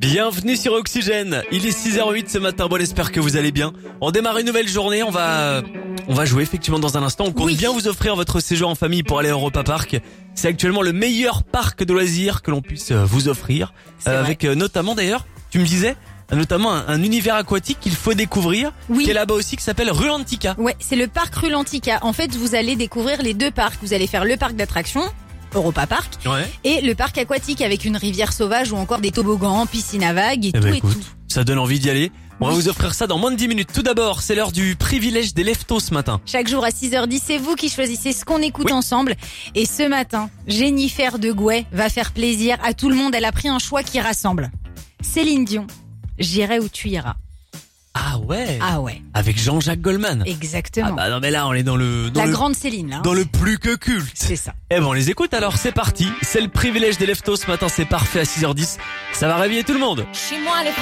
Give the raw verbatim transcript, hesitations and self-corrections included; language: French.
Bienvenue sur Oxygène. Il est six heures huit ce matin. Bon, j'espère que vous allez bien. On démarre une nouvelle journée. On va, on va jouer effectivement dans un instant. On compte Oui. bien vous offrir votre séjour en famille pour aller à Europa Park. C'est actuellement le meilleur parc de loisirs que l'on puisse vous offrir. C'est vrai. avec euh, notamment d'ailleurs, tu me disais, notamment un, un univers aquatique qu'il faut découvrir. Oui. Qui est là-bas aussi, qui s'appelle Rulantica. Ouais, c'est le parc Rulantica. En fait, vous allez découvrir les deux parcs. Vous allez faire le parc d'attractions, Europa Park, Ouais. et le parc aquatique avec une rivière sauvage ou encore des toboggans, piscine à vagues et Eh tout ben, et écoute, tout. ça donne envie d'y aller. On va Oui. vous offrir ça dans moins de dix minutes. Tout d'abord, c'est l'heure du privilège des leftos ce matin. Chaque jour à six heures dix, c'est vous qui choisissez ce qu'on écoute Oui. ensemble. Et ce matin, Jennifer de Gouet va faire plaisir à tout le monde. Elle a pris un choix qui rassemble. Céline Dion, J'irai où tu iras. Ah ouais. Ah ouais, Avec Jean-Jacques Goldman. exactement. Ah bah non mais là on est dans le dans La le, grande Céline, là. hein. dans le plus que culte. C'est ça. Eh ben on les écoute alors, c'est parti. C'est le privilège des leftos ce matin, c'est parfait à six heures dix. Ça va réveiller tout le monde. Chez moi, les